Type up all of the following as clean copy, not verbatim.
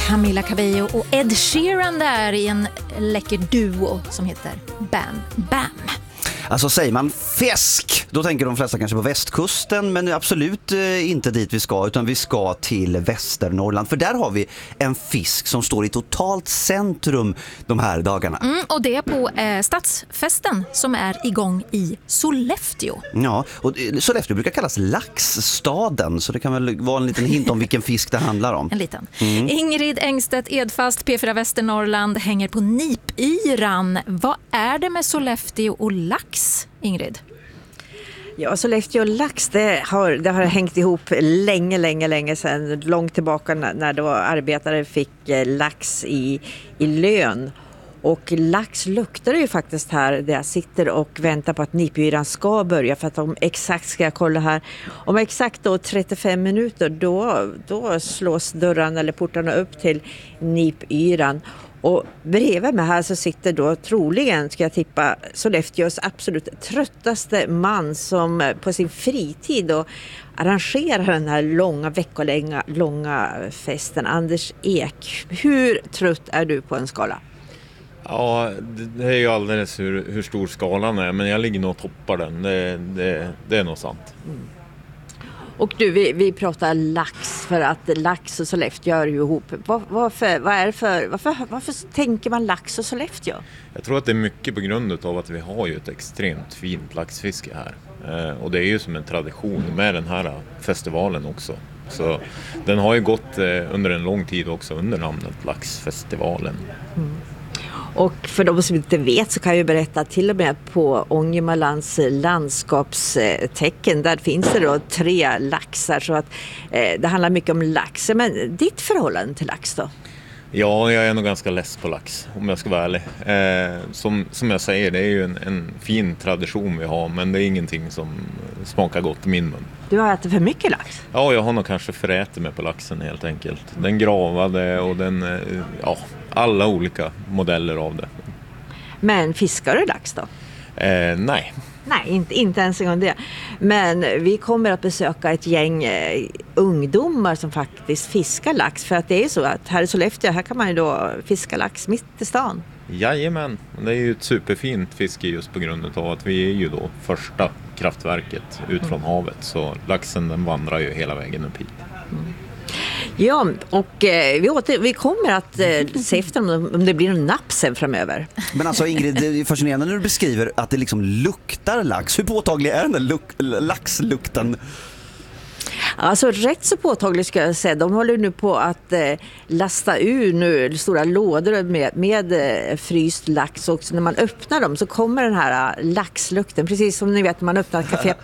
Camila Cabello och Ed Sheeran där i en läcker duo som heter Bam Bam. Alltså säger man fisk, då tänker de flesta kanske på västkusten, men absolut inte dit vi ska, utan vi ska till Västernorrland. För där har vi en fisk som står i totalt centrum de här dagarna. Och det är på stadsfesten som är igång i Sollefteå. Ja, och Sollefteå brukar kallas laxstaden, så det kan väl vara en liten hint om vilken fisk det handlar om. En liten. Ingrid Engstedt Edfast, P4 Västernorrland, hänger på nipyran. Vad är det med Sollefteå och lax, Ingrid? Ja, Sollefteå och lax, det har hängt ihop länge sedan. Långt tillbaka när då arbetare fick lax i lön. Och lax luktar ju faktiskt här där jag sitter och väntar på att nipyran ska börja. För att ska jag kolla här. Om exakt då 35 minuter då slås dörrarna eller portarna upp till nipyran. Och bredvid mig här så sitter då troligen, ska jag tippa, Sollefteås absolut tröttaste man som på sin fritid då arrangerar den här långa festen. Anders Ek, hur trött är du på en skala? Ja, det är ju alldeles hur stor skalan är, men jag ligger nog och toppar den. Det är nog sant. Och du, vi pratar lax för att lax och Sollefteå gör ju ihop. Varför tänker man lax och Sollefteå? Jag tror att det är mycket på grund av att vi har ju ett extremt fint laxfiske här. Och det är ju som en tradition med den här festivalen också. Så den har ju gått under en lång tid också under namnet Laxfestivalen. Och för de som inte vet så kan jag ju berätta till och med på Ångermanlands landskapstecken. Där finns det då 3 laxar, så att det handlar mycket om lax. Men ditt förhållande till lax då? Ja, jag är nog ganska less på lax om jag ska vara ärlig. Som jag säger, det är ju en fin tradition vi har, men det är ingenting som smakar gott i min mun. Du har ätit för mycket lax? Ja, jag har nog kanske förätit mig på laxen helt enkelt. Den gravade och alla olika modeller av det. Men fiskar du lax då? Nej. Nej, inte ens en gång det. Men vi kommer att besöka ett gäng ungdomar som faktiskt fiskar lax. För att det är så att här i Sollefteå, här kan man ju då fiska lax mitt i stan. Jajamän, det är ju ett superfint fiske just på grund av att vi är ju då första kraftverket ut från havet. Så laxen den vandrar ju hela vägen upp hit. Ja, och vi kommer att se efter om det blir en napp sen framöver. Men alltså Ingrid, det är fascinerande när du beskriver att det liksom luktar lax. Hur påtaglig är den där laxlukten? Alltså rätt så påtagligt ska jag säga. De håller nu på att lasta ur nu stora lådor med fryst lax. Och när man öppnar dem så kommer den här laxlukten. Precis som ni vet när man öppnar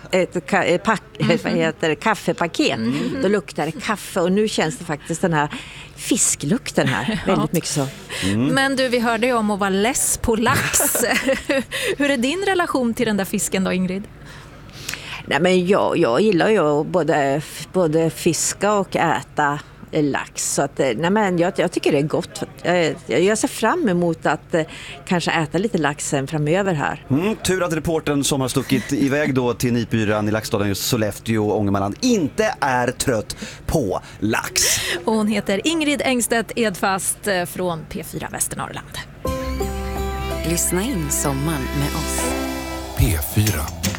ett kaffepaket. Då luktar det kaffe, och nu känns det faktiskt den här fisklukten här. Väldigt mycket så. Men du, vi hörde ju om att vara less på lax. Hur är din relation till den där fisken då, Ingrid? Nej, men jag gillar ju både fiska och äta lax. Så att, jag tycker det är gott. Jag ser fram emot att kanske äta lite lax sen framöver här. Tur att reportern som har stuckit iväg då till nipyran i laxstaden just Sollefteå och Ångermanland inte är trött på lax. Och hon heter Ingrid Engstedt Edfast från P4 Västernorrland. Lyssna in sommaren med oss. P4.